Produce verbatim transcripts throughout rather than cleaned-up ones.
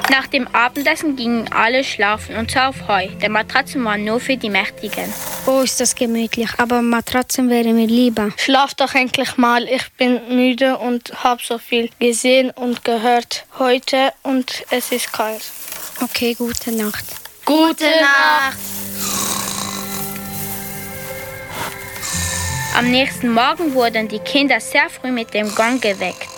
Nach dem Abendessen gingen alle schlafen, und zwar auf Heu. Der Matratzen waren nur für die Mächtigen. Oh, ist das gemütlich, aber Matratzen wäre mir lieber. Schlaf doch endlich mal, ich bin müde und habe so viel gesehen und gehört heute und es ist kalt. Okay, gute Nacht. Gute Nacht! Am nächsten Morgen wurden die Kinder sehr früh mit dem Gong geweckt.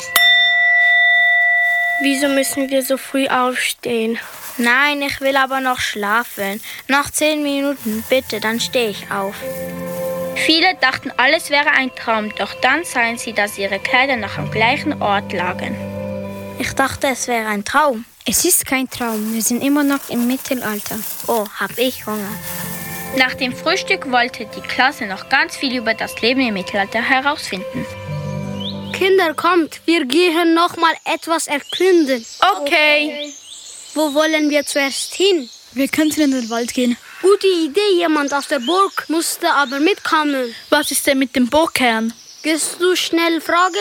Wieso müssen wir so früh aufstehen? Nein, ich will aber noch schlafen. Noch zehn Minuten, bitte, dann stehe ich auf. Viele dachten, alles wäre ein Traum, doch dann sahen sie, dass ihre Kleider noch am gleichen Ort lagen. Ich dachte, es wäre ein Traum. Es ist kein Traum, wir sind immer noch im Mittelalter. Oh, hab ich Hunger. Nach dem Frühstück wollte die Klasse noch ganz viel über das Leben im Mittelalter herausfinden. Kinder, kommt, wir gehen noch mal etwas erkunden. Okay. Wo wollen wir zuerst hin? Wir könnten in den Wald gehen. Gute Idee, jemand aus der Burg musste aber mitkommen. Was ist denn mit dem Burgkern? Gehst du schnell fragen?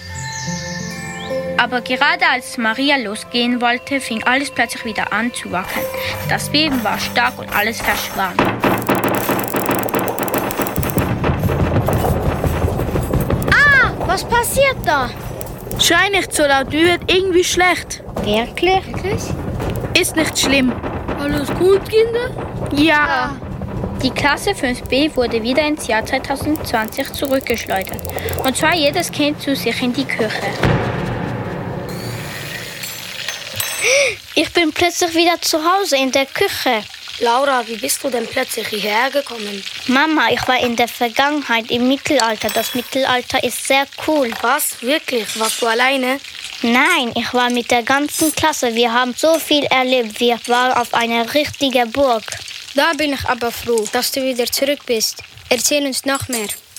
Aber gerade als Maria losgehen wollte, fing alles plötzlich wieder an zu wackeln. Das Beben war stark und alles verschwand. Ah, was passiert da? Schrei nicht so laut, mir wird irgendwie schlecht. Wirklich? Ist nicht schlimm. Alles gut, Kinder? Ja. Die Klasse fünf b wurde wieder ins Jahr zwanzig zwanzig zurückgeschleudert. Und zwar jedes Kind zu sich in die Küche. Ich bin plötzlich wieder zu Hause in der Küche. Laura, wie bist du denn plötzlich hierher gekommen? Mama, ich war in der Vergangenheit im Mittelalter. Das Mittelalter ist sehr cool. Was? Wirklich? Warst du alleine? Nein, ich war mit der ganzen Klasse. Wir haben so viel erlebt. Wir waren auf einer richtigen Burg. Da bin ich aber froh, dass du wieder zurück bist. Erzähl uns noch mehr.